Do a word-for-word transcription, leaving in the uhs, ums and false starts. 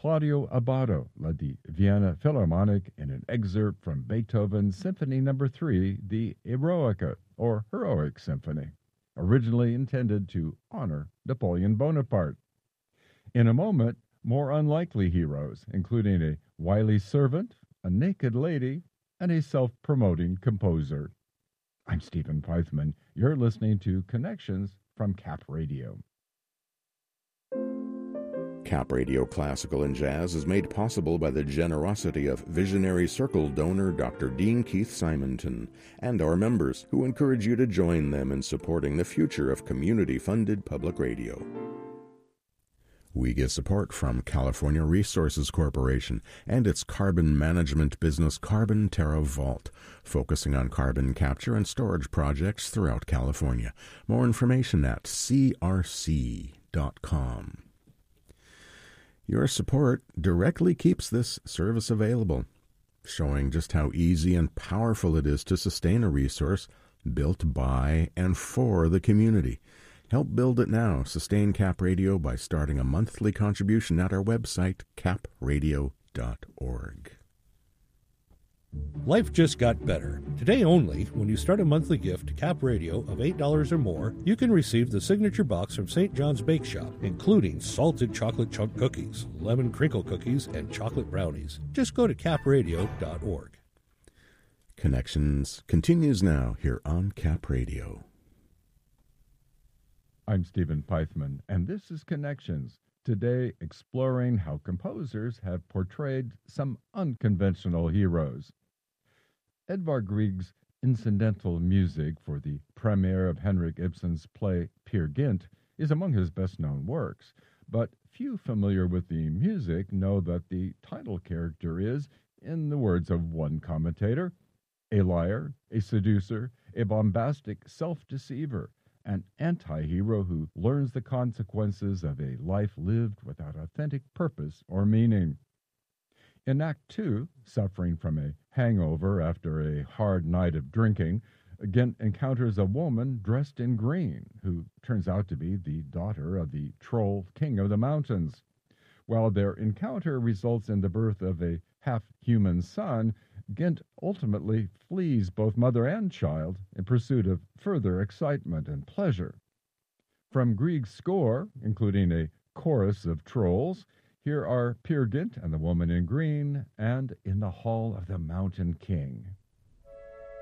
Claudio Abbado led the Vienna Philharmonic in an excerpt from Beethoven's Symphony Number three, the Eroica, or Heroic Symphony, originally intended to honor Napoleon Bonaparte. In a moment, more unlikely heroes, including a wily servant, a naked lady, and a self-promoting composer. I'm Stephen Pythman. You're listening to Connections from Cap Radio. Cap Radio Classical and Jazz is made possible by the generosity of Visionary Circle donor Doctor Dean Keith Simonton and our members, who encourage you to join them in supporting the future of community-funded public radio. We get support from California Resources Corporation and its carbon management business Carbon Terra Vault, focusing on carbon capture and storage projects throughout California. More information at c r c dot com. Your support directly keeps this service available, showing just how easy and powerful it is to sustain a resource built by and for the community. Help build it now. Sustain Cap Radio by starting a monthly contribution at our website, cap radio dot org. Life just got better. Today only, when you start a monthly gift to Cap Radio of eight dollars or more, you can receive the signature box from Saint John's Bake Shop, including salted chocolate chunk cookies, lemon crinkle cookies, and chocolate brownies. Just go to cap radio dot org. Connections continues now here on Cap Radio. I'm Stephen Pythman, and this is Connections, today exploring how composers have portrayed some unconventional heroes. Edvard Grieg's incidental music for the premiere of Henrik Ibsen's play Peer Gynt is among his best-known works, but few familiar with the music know that the title character is, in the words of one commentator, a liar, a seducer, a bombastic self-deceiver, an anti-hero who learns the consequences of a life lived without authentic purpose or meaning. In Act Two, suffering from a hangover after a hard night of drinking, Gynt encounters a woman dressed in green, who turns out to be the daughter of the troll king of the mountains. While their encounter results in the birth of a half-human son, Gynt ultimately flees both mother and child in pursuit of further excitement and pleasure. From Grieg's score, including a chorus of trolls, here are Peer Gynt and the Woman in Green and In the Hall of the Mountain King.